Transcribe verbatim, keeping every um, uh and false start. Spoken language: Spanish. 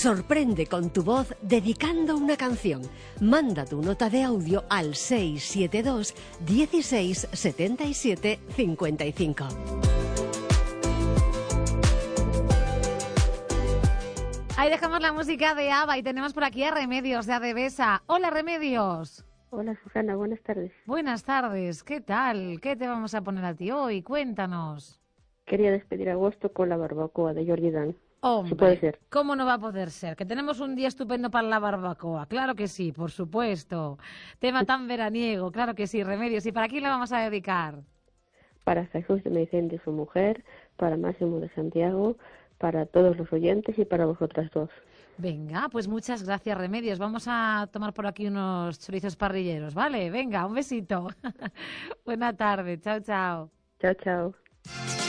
Sorprende con tu voz dedicando una canción. Manda tu nota de audio al seis siete dos, dieciséis, setenta y siete, cincuenta y cinco. Ahí dejamos la música de ABBA y tenemos por aquí a Remedios de Adevesa. Hola, Remedios. Hola, Susana, buenas tardes. Buenas tardes, ¿qué tal? ¿Qué te vamos a poner a ti hoy? Cuéntanos. Quería despedir agosto con la barbacoa de Jordi Dan. Hombre, si puede ser. ¿Cómo no va a poder ser? Que tenemos un día estupendo para la barbacoa. Claro que sí, por supuesto. Tema tan veraniego, claro que sí, Remedios. ¿Y para quién la vamos a dedicar? Para Jesús de Meicén y su mujer, para Máximo de Santiago, para todos los oyentes y para vosotras dos. Venga, pues muchas gracias, Remedios. Vamos a tomar por aquí unos chorizos parrilleros, ¿vale? Venga, un besito. Buena tarde, chao, chao. Chao, chao.